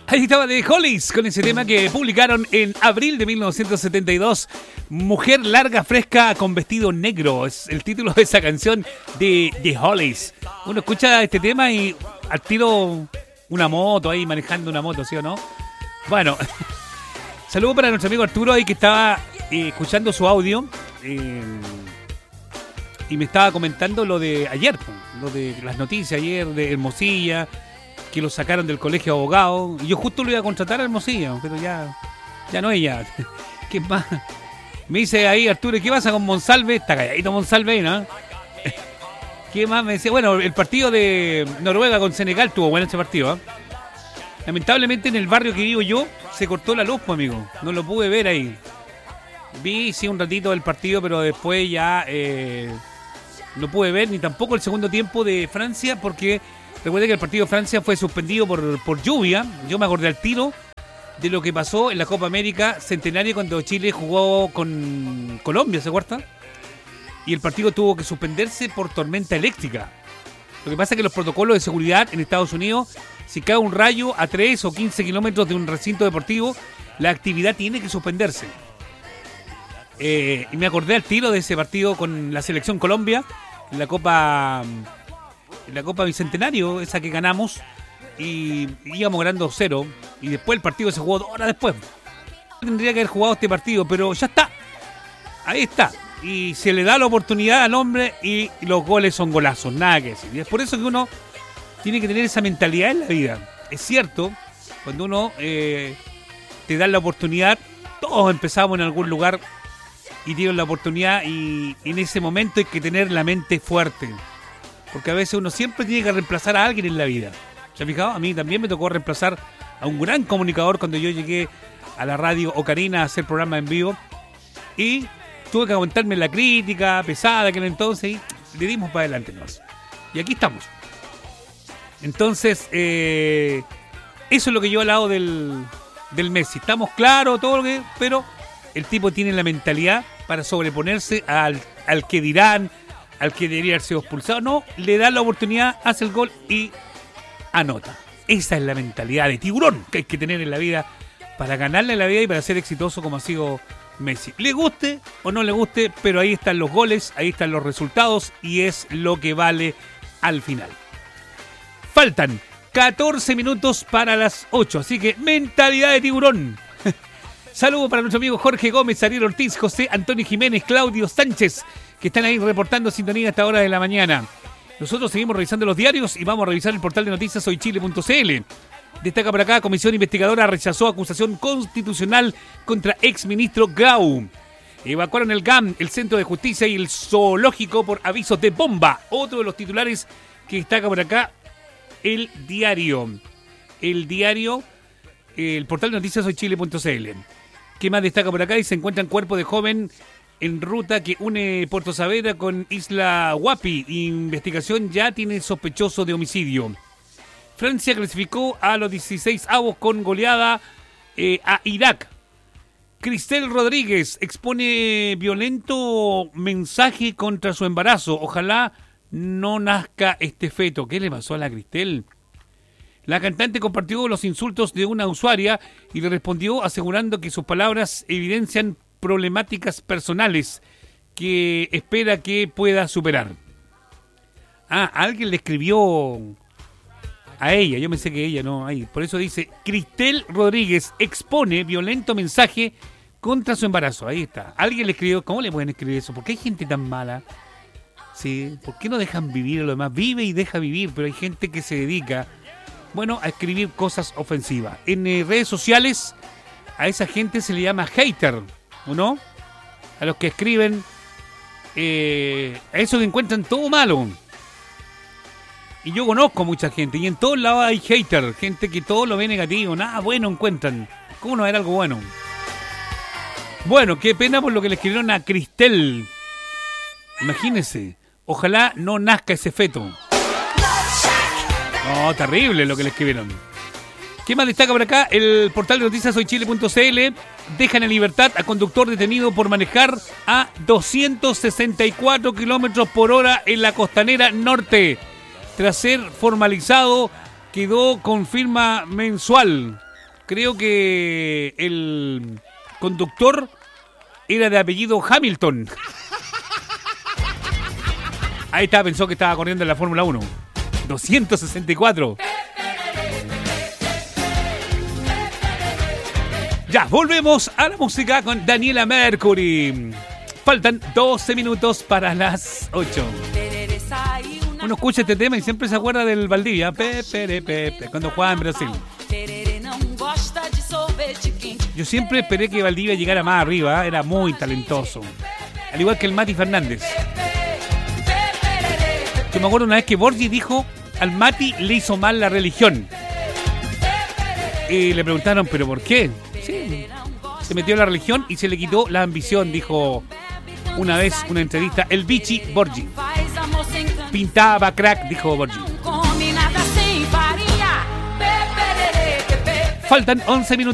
Ahí estaba The Hollies con ese tema que publicaron en abril de 1972. Mujer larga, fresca, con vestido negro. Es el título de esa canción de The Hollies. Uno escucha este tema y al tiro una moto ahí, manejando una moto, ¿sí o no? Bueno, saludo para nuestro amigo Arturo ahí que estaba escuchando su audio y me estaba comentando lo de ayer, lo de las noticias ayer de Hermosilla, que lo sacaron del colegio de abogados. Y yo justo lo iba a contratar a Hermosilla, pero ya no ella. ¿Qué más? Me dice ahí Arturo, ¿qué pasa con Monsalve? Está calladito Monsalve, ¿no? ¿Qué más? Me decía, bueno, el partido de Noruega con Senegal estuvo bueno ese partido, ¿eh? Lamentablemente en el barrio que vivo yo se cortó la luz, pues, amigo. No lo pude ver ahí. Vi, sí, un ratito del partido, pero después ya no pude ver, ni tampoco el segundo tiempo de Francia, porque recuerda que el partido de Francia fue suspendido por lluvia. Yo me acordé al tiro de lo que pasó en la Copa América Centenario cuando Chile jugó con Colombia, ¿se acuerda? Y el partido tuvo que suspenderse por tormenta eléctrica. Lo que pasa es que los protocolos de seguridad en Estados Unidos, si cae un rayo a 3 o 15 kilómetros de un recinto deportivo, la actividad tiene que suspenderse. Y me acordé al tiro de ese partido con la selección Colombia, en la Copa Bicentenario, esa que ganamos, y íbamos ganando 0, y después el partido se jugó 2 horas después. Tendría que haber jugado este partido, pero ya está, ahí está, y se le da la oportunidad al hombre y los goles son golazos, nada que decir. Y es por eso que uno tiene que tener esa mentalidad en la vida. Es cierto, cuando uno te da la oportunidad, todos empezamos en algún lugar y tienen la oportunidad, y en ese momento hay que tener la mente fuerte, porque a veces uno siempre tiene que reemplazar a alguien en la vida. ¿Se ha fijado? A mí también me tocó reemplazar a un gran comunicador cuando yo llegué a la radio Ocarina a hacer programa en vivo, y tuve que aguantarme la crítica pesada que en entonces, y le dimos para adelante más. Y aquí estamos. Entonces, eso es lo que yo al lado del Messi. Estamos claros, todo lo que, pero el tipo tiene la mentalidad para sobreponerse al que dirán, al que debería haber sido expulsado. No, le da la oportunidad, hace el gol y anota. Esa es la mentalidad de tiburón que hay que tener en la vida para ganarle en la vida y para ser exitoso como ha sido Messi. Le guste o no le guste, pero ahí están los goles, ahí están los resultados y es lo que vale al final. Faltan 14 minutos para las 8, así que mentalidad de tiburón. Saludos para nuestro amigo Jorge Gómez, Ariel Ortiz, José Antonio Jiménez, Claudio Sánchez, que están ahí reportando sintonía a esta hora de la mañana. Nosotros seguimos revisando los diarios y vamos a revisar el portal de noticias hoychile.cl. Destaca por acá, comisión investigadora rechazó acusación constitucional contra exministro Grau. Evacuaron el GAM, el Centro de Justicia y el Zoológico por avisos de bomba. Otro de los titulares que destaca por acá, el diario. El portal de noticias hoychile.cl. ¿Qué más destaca por acá? Y se encuentran cuerpo de joven en ruta que une Puerto Saavedra con Isla Huapi. Investigación ya tiene sospechoso de homicidio. Francia clasificó a los 16avos con goleada a Irak. Cristel Rodríguez expone violento mensaje contra su embarazo. Ojalá no nazca este feto. ¿Qué le pasó a la Cristel? La cantante compartió los insultos de una usuaria y le respondió asegurando que sus palabras evidencian problemáticas personales que espera que pueda superar. Alguien le escribió a ella, yo pensé que ella, no, ahí. Por eso dice, Cristel Rodríguez expone violento mensaje contra su embarazo. Ahí está. Alguien le escribió, ¿cómo le pueden escribir eso? ¿Por qué hay gente tan mala? Sí, ¿por qué no dejan vivir a lo demás? Vive y deja vivir, pero hay gente que se dedica, bueno, a escribir cosas ofensivas. En redes sociales a esa gente se le llama hater, ¿o no? A los que escriben, a esos que encuentran todo malo. Y yo conozco mucha gente, y en todos lados hay hater, gente que todo lo ve negativo, nada bueno encuentran. ¿Cómo no era algo bueno? Bueno, qué pena por lo que le escribieron a Cristel. Imagínense, ojalá no nazca ese feto. No, terrible lo que le escribieron. ¿Qué más destaca por acá? El portal de noticias hoychile.cl. Dejan en libertad a conductor detenido por manejar a 264 kilómetros por hora en la costanera norte. Tras ser formalizado, quedó con firma mensual. Creo que el conductor era de apellido Hamilton. Ahí está, pensó que estaba corriendo en la Fórmula 1. 264. Ya, volvemos a la música con Daniela Mercury. Faltan 12 minutos para las 8. Uno escucha este tema y siempre se acuerda del Valdivia. Pepe, cuando jugaba en Brasil. Yo siempre esperé que Valdivia llegara más arriba. Era muy talentoso. Al igual que el Mati Fernández. Yo me acuerdo una vez que Borgi dijo: al Mati le hizo mal la religión. Y le preguntaron, ¿pero por qué? Sí, se metió en la religión y se le quitó la ambición, dijo una vez una entrevista el Bichi Borgi. Pintaba crack, dijo Borgi. Faltan 11 minutos.